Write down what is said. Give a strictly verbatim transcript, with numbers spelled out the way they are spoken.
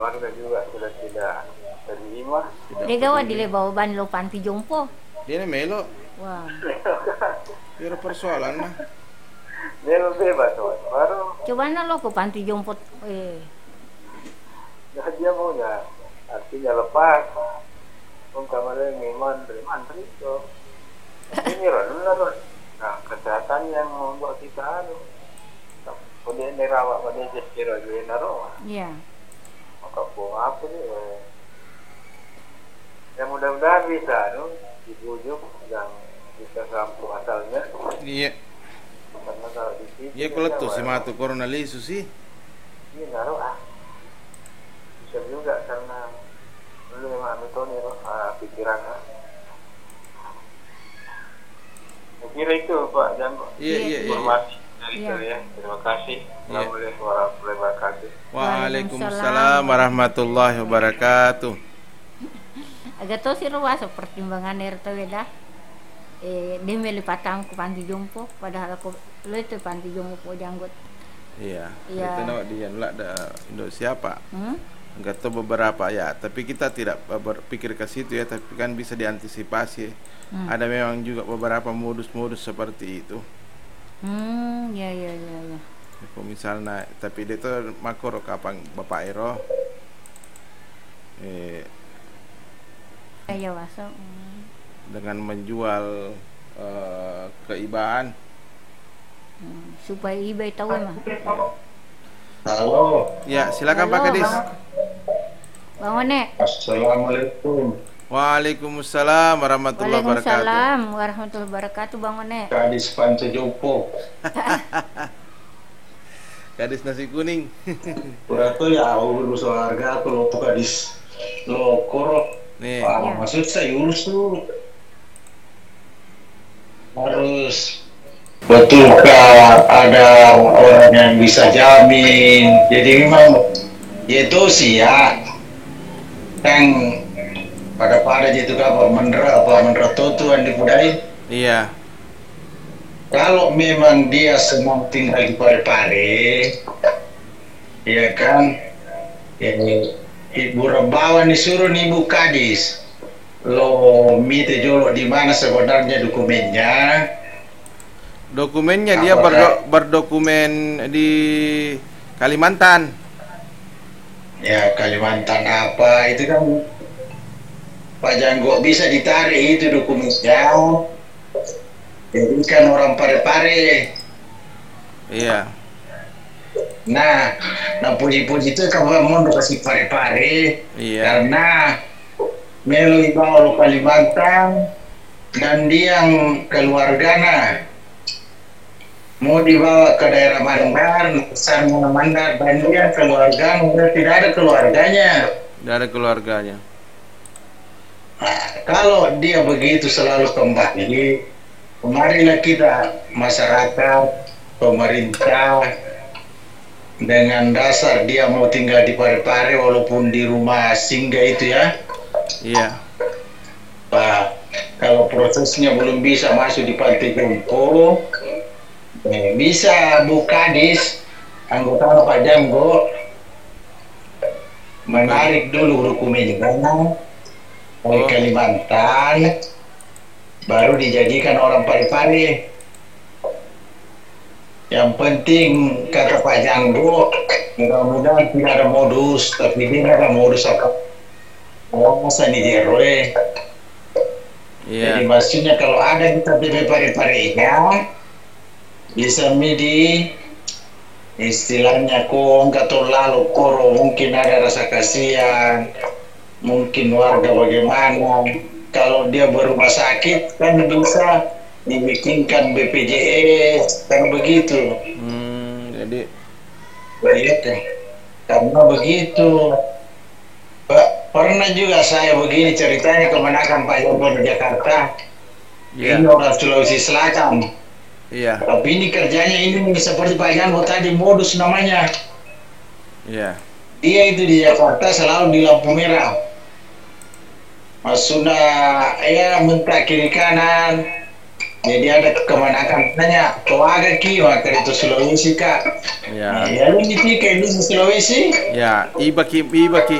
Warga juga sudah tidak terima. Dia gawa dile bawa ban lo panti jompo. Dia melo. Wah. Biar persoalan mah. Dia lebih bebas, baru. Coba na lo ke panti jompo. Eh. Nah, dia maunya artinya lepas. Kung kemarin ngiman dari mantri itu. Ini benar. Nah, kesehatan yang membuat kita anu. Kemudian dirawat pada jeskiro jadi naruh. Iya. Maka buang apa nih? Ya mudah-mudahan bisa, no? Dibujuk yang bisa kampung asalnya. Iya. Karena kalau di sini. Iya kalau tuh si matu corona lisu sih. Iya naruh ah. Bisa juga karena dulu memang itu nih ah, pikiran ah. Saya kira itu Pak Jangko. Iya iya iya. Informasi dari Iya. saya. Terima kasih. Assalamualaikum warahmatullahi wabarakatuh. Waalaikumsalam warahmatullahi wabarakatuh. Agak to si ruwa so pertimbangan R T W dah. Eh, dia meli patang ku panti jompo padahal aku lo itu panti jompo po janggot. Iya. Iya. Itu nak dia nak ada Indo siapa? Hmm? Enggak tahu beberapa ya, tapi kita tidak berpikir ke situ ya, tapi kan bisa diantisipasi. Hmm. Ada memang juga beberapa modus-modus seperti itu. Hmm, ya ya ya ya. Kalau misalnya, tapi dia tuh makor kapan Bapak Ero eh, Ya waso. Hmm. dengan menjual eh, keibahan. Hmm. Supaya ibai tahu mah. Halo. Ya, silakan Halo, Pak Kadis. Bang. Bang One. Assalamualaikum. Waalaikumsalam warahmatullahi wabarakatuh. Waalaikumsalam warahmatullahi wabarakatuh Bang One. Kadis Pantai Jompo. Kadis nasi kuning. Berarti ya urus harga kalau tuh kadis lo korok. Nih. Ah, Ya. maksud saya urus tuh harus betulkah ada orang yang bisa jamin. Jadi memang itu sih ya yang pada pada gitu apa menera apa menera tuan dipudai. Iya. Kalau memang dia semua tinggal di Parepare, ya kan, ya, Ibu Rebawan disuruh nih Ibu Kadis, lo mite jolo di mana sebenarnya dokumennya? Dokumennya dia Apakah- berdo- berdokumen di Kalimantan. Ya Kalimantan apa itu kan Pak Janggo bisa ditarik itu dokumennya. Jadi kan orang Parepare. Iya. Nah, nah puji-puji itu kalau mau kasih Parepare Iya. karena melalui bawah Kalimantan dan dia yang keluarganya mau dibawa ke daerah Mandar, Sarmona Mandar dan dia keluarga tidak ada keluarganya. Dari keluarganya. Nah, kalau dia begitu selalu kembali, marilah kita masyarakat, pemerintah dengan dasar dia mau tinggal di Parepare walaupun di rumah singgah itu ya. Iya. Pak, kalau prosesnya belum bisa masuk di Pantai Jompo, eh, bisa Bu Kadis, anggota Pak Janggo, menarik dulu dokumennya dari Oh. Kalimantan, baru dijadikan orang Parepare. Yang penting kata Pak Janggo, mudah-mudahan tidak ada modus, tapi ini ada modus apa? Oh, masa ini jero eh. Jadi Iya. maksudnya kalau ada kita beli pare-parenya bisa midi istilahnya kong atau lalu koro mungkin ada rasa kasihan, mungkin warga bagaimana. Kalau dia berumah sakit kan bisa dibikinkan B P J S kan begitu. Hmm, jadi Begitu. Karena begitu. Pak, pernah juga saya begini ceritanya kemenakan Pak Joko di Jakarta. iya. Ini orang Sulawesi Selatan. Iya. Tapi ini kerjanya ini seperti Pak Joko tadi modus namanya. Iya. Dia itu di Jakarta selalu di lampu merah. Maksudnya ya minta kiri kanan. Jadi ada kemenakan nanya keluarga ki maka itu Sulawesi kak. Ya. Ya ini ki kayak di Sulawesi. Ya, iba ki iba ki